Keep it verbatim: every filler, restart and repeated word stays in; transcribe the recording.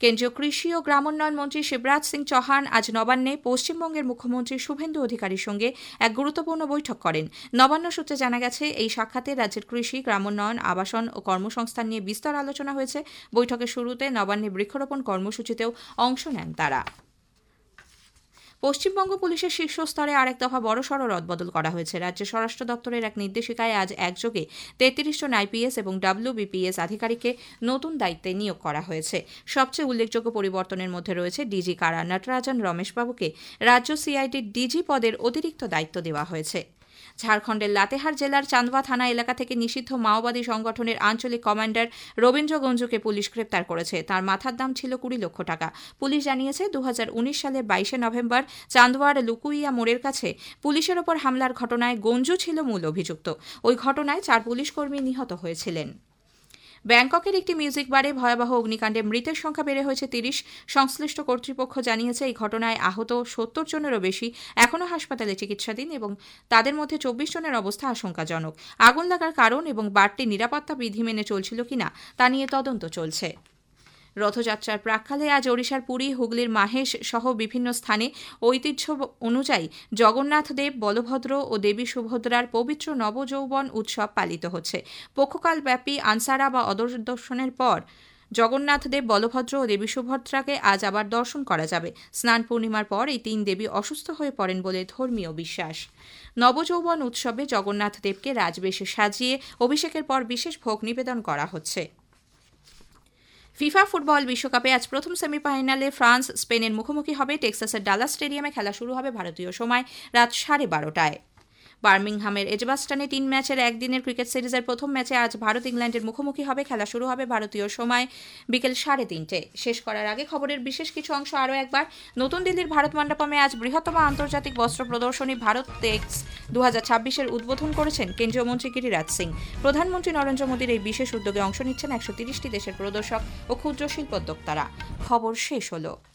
কেন্দ্রীয় কৃষি ও গ্রামোন্নয়ন মন্ত্রী শিবরাজ সিং চৌহান আজ নবান্নে পশ্চিমবঙ্গের মুখ্যমন্ত্রী শুভেন্দু অধিকারীর সঙ্গে এক গুরুত্বপূর্ণ বৈঠক করেন। নবান্ন সূত্রে জানা গেছে, এই সাক্ষাতে রাজ্যের কৃষি, গ্রামোন্নয়ন, আবাসন ও কর্মসংস্থান নিয়ে বিস্তর আলোচনা হয়েছে। বৈঠকের শুরুতে নবান্নে বৃক্ষরোপণ কর্মসূচিতেও অংশ নেন তারা। পশ্চিমবঙ্গ পুলিশের শীর্ষ স্তরে আরেক দফা বড়সড় রদবদল করা হয়েছে। রাজ্যের স্বরাষ্ট্র দপ্তরের এক নির্দেশিকায় আজ একযোগে তেত্রিশ জন আইপিএস এবং ডাব্লিউবিপিএস আধিকারিককে নতুন দায়িত্বে নিয়োগ করা হয়েছে। সবচেয়ে উল্লেখযোগ্য পরিবর্তনের মধ্যে রয়েছে ডিজি কারা নটরাজন রমেশবাবুকে রাজ্য সিআইডির ডিজি পদের অতিরিক্ত দায়িত্ব দেওয়া হয়েছে। ঝাড়খণ্ডের লাতেহার জেলার চান্দওয়া থানা এলাকা থেকে নিষিদ্ধ মাওবাদী সংগঠনের আঞ্চলিক কমান্ডার রবীন্দ্র গঞ্জুকে পুলিশ গ্রেপ্তার করেছে। তার মাথার দাম ছিল কুড়ি লক্ষ টাকা। পুলিশ জানিয়েছে, দু হাজার উনিশ সালের বাইশে নভেম্বর চান্দওয়ার লুকুইয়া মোড়ের কাছে পুলিশের ওপর হামলার ঘটনায় গঞ্জু ছিল মূল অভিযুক্ত। ওই ঘটনায় চার পুলিশকর্মী নিহত হয়েছিলেন। ব্যাংককের একটি মিউজিক বারে ভয়াবহ অগ্নিকাণ্ডে মৃতের সংখ্যা বেড়ে হয়েছে তিরিশ। সংশ্লিষ্ট কর্তৃপক্ষ জানিয়েছে, এই ঘটনায় আহত সত্তর জনেরও বেশি এখনও হাসপাতালে চিকিৎসাধীন এবং তাদের মধ্যে চব্বিশ জনের অবস্থা আশঙ্কাজনক। আগুন লাগার কারণ এবং বাড়তি নিরাপত্তা বিধি মেনে চলছিল কিনা তা নিয়ে তদন্ত চলছে। রথযাত্রার প্রাক্কালে আজ ওড়িশার পুরী, হুগলির মাহেশ সহ বিভিন্ন স্থানে ঐতিহ্য অনুযায়ী জগন্নাথ দেব, বলভদ্র ও দেবী সুভদ্রার পবিত্র নবযৌবন উৎসব পালিত হচ্ছে। পক্ষকালব্যাপী আনসারা বা অদর্শনের পর জগন্নাথ দেব, বলভদ্র ও দেবী সুভদ্রাকে আজ আবার দর্শন করা যাবে। স্নান পূর্ণিমার পর এই তিন দেবী অসুস্থ হয়ে পড়েন বলে ধর্মীয় বিশ্বাস। নবযৌবন উৎসবে জগন্নাথ দেবকে রাজবেশে সাজিয়ে অভিষেকের পর বিশেষ ভোগ নিবেদন করা হচ্ছে। ফিফা ফুটবল বিশ্বকাপে আজ প্রথম সেমিফাইনালে ফ্রান্স স্পেনের মুখোমুখি হবে। টেক্সাসের ডালাস স্টেডিয়ামে খেলা শুরু হবে ভারতীয় সময় রাত সাড়ে বারোটায়। বার্মিংহামের এজবাস্টনে তিন ম্যাচের একদিনের ক্রিকেট সিরিজের প্রথম ম্যাচে আজ ভারত ইংল্যান্ডের মুখোমুখি হবে। খেলা শুরু হবে ভারতীয় সময় বিকেল সাড়ে তিনটে। শেষ করার আগে খবরের বিশেষ কিছু অংশ আরও একবার। নতুন দিল্লির ভারত মণ্ডপমে আজ বৃহত্তম আন্তর্জাতিক বস্ত্র প্রদর্শনী ভারত টেক্স দু হাজার ছাব্বিশের উদ্বোধন করেছেন কেন্দ্রীয় মন্ত্রী গিরিরাজ সিং। প্রধানমন্ত্রী নরেন্দ্র মোদীর এই বিশেষ উদ্যোগে অংশ নিচ্ছেন একশো তিরিশটি দেশের প্রদর্শক ও ক্ষুদ্র শিল্পোদ্যোক্তারা। খবর শেষ হলো।